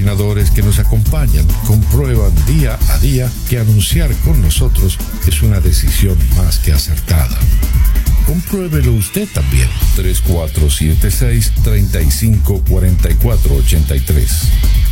patrocinadores que nos acompañan comprueban día a día que anunciar con nosotros es una decisión más que acertada. Compruébelo usted también. 3476-354483.